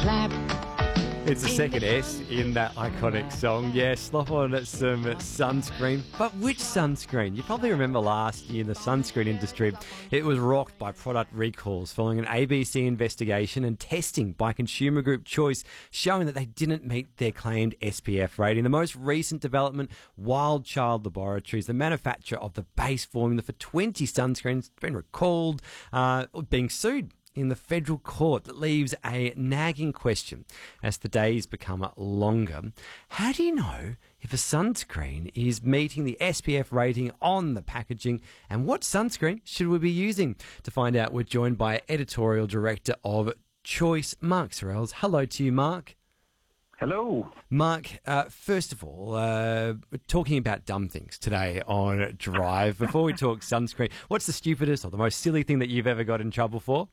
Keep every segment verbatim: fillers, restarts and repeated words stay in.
clap. It's the second S in that iconic song. Yeah, slop on some sunscreen. But which sunscreen? You probably remember last year in the sunscreen industry, it was rocked by product recalls following an A B C investigation and testing by Consumer Group Choice showing that they didn't meet their claimed S P F rating. The most recent development, Wild Child Laboratories, the manufacturer of the base formula for twenty sunscreens, been recalled, uh, being sued in the federal court. That leaves a nagging question as the days become longer. How do you know if a sunscreen is meeting the S P F rating on the packaging, and what sunscreen should we be using? To find out, we're joined by editorial director of Choice, Mark Sorrells. Hello to you, Mark. Hello. Mark, uh, first of all, uh, we're talking about dumb things today on Drive. Before we talk sunscreen, what's the stupidest or the most silly thing that you've ever got in trouble for?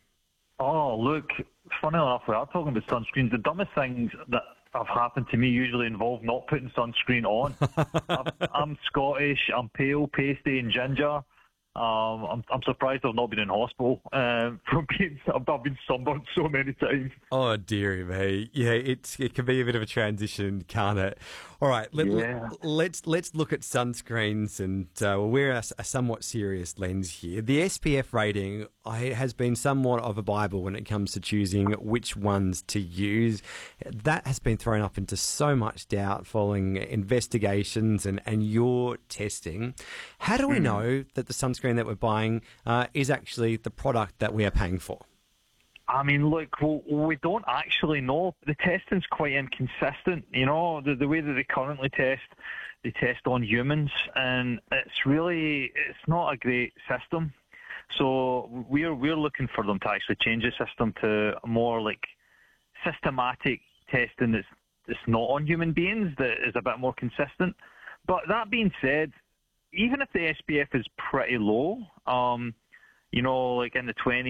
Oh, look, funny enough, we are talking about sunscreens. The dumbest things that have happened to me usually involve not putting sunscreen on. I'm, I'm Scottish, I'm pale, pasty and ginger. Um, I'm, I'm surprised I've not been in hospital um, from being, I've, I've been sunburned so many times. Oh, dearie me. Yeah, it's, it can be a bit of a transition, can't it? All right, let, Yeah. let's let's look at sunscreens, and uh, we'll wear a, a somewhat serious lens here. The S P F rating I, has been somewhat of a Bible when it comes to choosing which ones to use. That has been thrown up into so much doubt following investigations and, and your testing. How do we Mm. know that the sunscreen that we're buying uh, is actually the product that we are paying for? I mean, look, well, we don't actually know. The testing's quite inconsistent. You know, the, the way that they currently test, they test on humans, and it's really, it's not a great system. So we're we're looking for them to actually change the system to a more like systematic testing that's that's not on human beings, that is a bit more consistent. But that being said, even if the S P F is pretty low, um, you know, like in the twenties.